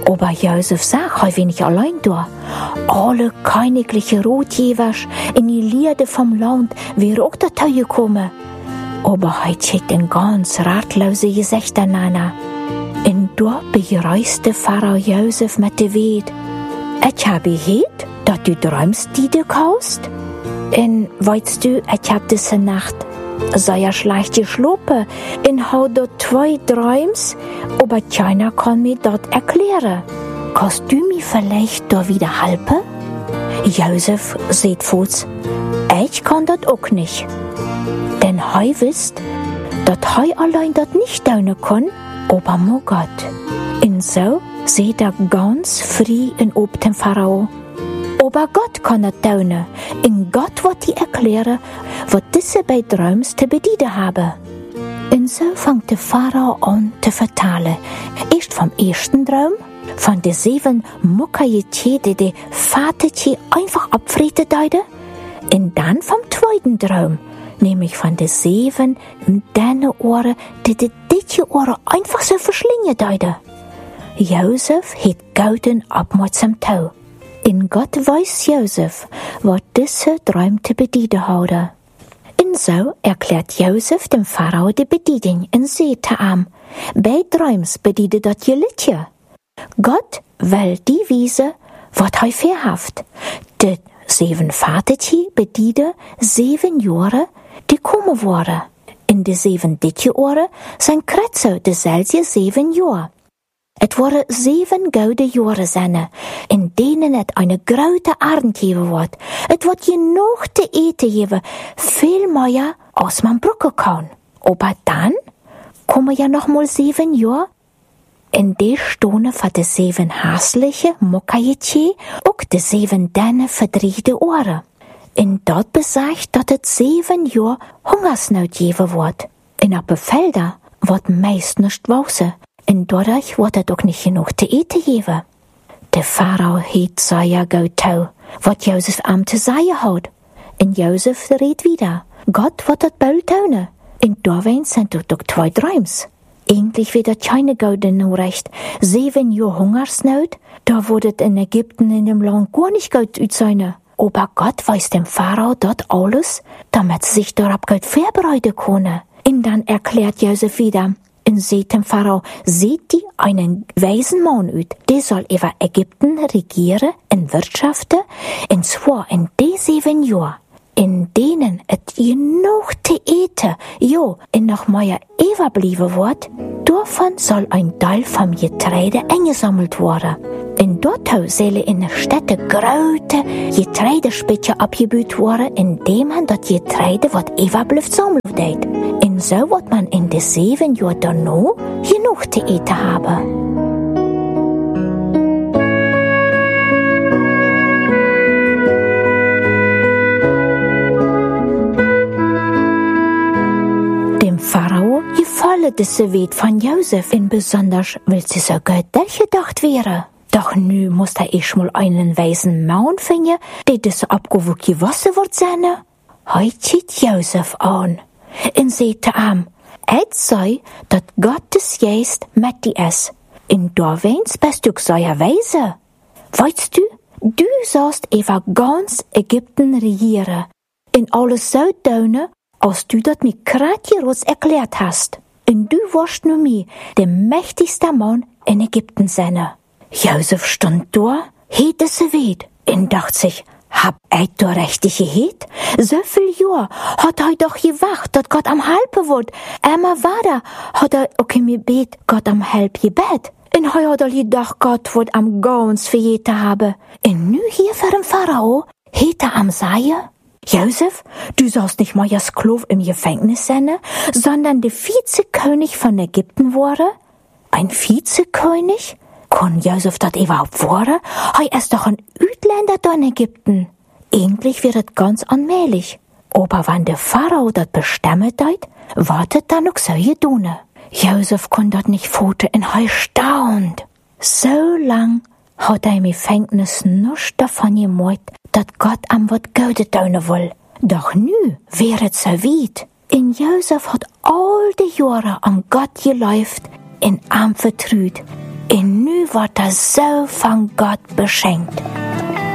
Aber Josef sagt, hei wenig allein da. Alle königliche Rotjägers in die Lierde vom Land wäre auch dazu gekommen. Aber hei steht ein ganz ratlose Gesicht aneinander. Und da bereiste Pharao Josef mit der Welt. Ich habe gehört, dass du träumst, die du kaust. Und weißt du, ich hab diese Nacht sehr schlecht geschlafen und hab dort 2 Träums, aber keiner kann mir dort erklären. Kannst du mir vielleicht da wieder helfen? Josef seht Fuß, ich kann das auch nicht. Denn hei wisst, dass hei allein dort nicht tun kann, aber mo Gott. Und so seht ganz frei in ob dem Pharao. Aber Gott kann das tun. Und Gott wird dir erklären, was diese beiden Träume zu bedienen haben. Und so fängt der Pharao an zu vertellen. Erst vom ersten Traum, von den 7 Muckajetje, die der Vatertje einfach abfrieten deuten. Und dann vom zweiten Traum, nämlich von den 7 Ohren, die diese Ohren einfach so verschlingen deuten. Josef hat gouden abmutsam Tau. In Gott weiß Josef, was diese Träume zu bedienen haben. Und so erklärt Josef dem Pharao die Bedienung und sagt ihm, bei Träums bediene das Gelitje. Gott will die Wiese, was er verhaft. Die 7 Vatertje bediene 7 Jahre, die kommen worden. In die 7 ditje Jahre sind Kretze dezelfde 7 Jahre. Es waren 7 gouden Jahre seine, in denen es eine große Ernte geben wird. Es wird genug zu eten geben, viel mehr, als man brauchen kann. Aber dann kommen ja noch mal 7 Jahre. In die Stunde für die 7 hässliche Muckajetje, auch die 7 denne verdrehte Ohren. Und dort besagt, dass es 7 Jahre Hungersnot geben wird. In den Feldern wird meist nicht wachsen. Und dadurch wird es auch nicht genug zu eten geben. Der Pharao hat sehr gut tau, was Josef am zu sagen hat. Und Josef redet wieder. Gott wird das bald tun. Und da sind auch 2 Träums. Eigentlich wird das keine gute Nachricht. 7 Jahre Hungersnot, da wurde es in Ägypten in dem Land gar nicht gut sein. Aber Gott weiß dem Pharao dort alles, damit sie sich darauf gut vorbereiten können. Und dann erklärt Josef wieder, und seht dem Pharao, seht die einen weisen Mann aus, der soll über Ägypten regieren und wirtschaften, und zwar in die 7 Jahren, in denen es genug zu eten, ja, und noch mehr überblieben wird, davon soll ein Teil vom Getreide eingesammelt werden. In dort sollen in der Städte große Getreidespitze abgebaut werden, indem man das Getreide, was überbleibt, sammeln wird. Und so wird man in den 7 Jahren danach genug zu eten haben. Dem Pharao gefallen diese Welt von Josef, in besonders, weil sie so göttlich gedacht wäre. Doch nu muss er erst mal einen weisen Mann finden, der das abgewogen Wasser wird sein. Heute zieht Josef an und sagt ihm, es sei, dass Gottes Geist mit dir ist. Und da wenn's bist du sehr weise. Weißt du, du sollst über ganz Ägypten regieren, und alles so tun, als du das mit Kratjeros erklärt hast. Und du wirst nur mir der mächtigste Mann in Ägypten sein. Josef stand da, hielt es weit, und dachte sich, hab ich da richtig gehört? So viel Jahr hat er doch gewacht, dass Gott am Helpen wird. Immer weiter hat er auch mir bet, Gott am Help gebet. Und heute hat er gedacht, Gott wird am ganz verjeten haben. Und nu hier für den Pharao, hielt er am Sagen, Josef, du sollst nicht mal als Sklav im Gefängnis sein, sondern der Vizekönig von Ägypten wurde? Ein Vizekönig? Kann Josef das überhaupt werden? Er ist doch ein Utländer da in Ägypten. Eigentlich wird es ganz allmählich. Aber wenn der Pharao das bestimmt hat, wartet dann noch so getan. Josef konnte das nicht foten und er staunt. So lang hat er im Gefängnis nichts davon gemacht, dass Gott am was Gutes tun will. Doch nu wäre es so weit. Und Josef hat all die Jahre an Gott geläuft und ihm vertraut. En nu wordt er so van Gott beschenkt.